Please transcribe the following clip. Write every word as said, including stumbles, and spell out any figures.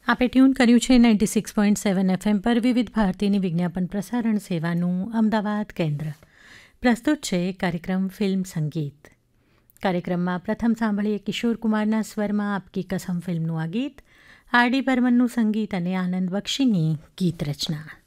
આપે ટ્યુન કર્યું છે ninety six point seven FM પર વિવિધ ભારતીની વિજ્ઞાપન પ્રસારણ સેવાનું અમદાવાદ કેન્દ્ર. પ્રસ્તુત છે કાર્યક્રમ ફિલ્મ સંગીત. કાર્યક્રમમાં પ્રથમ સાંભળીએ કિશોર કુમારના સ્વરમાં આપકી કસમ ફિલ્મનું આ ગીત, આર ડી બર્મનનું સંગીત અને આનંદ બક્ષીની ગીત રચના.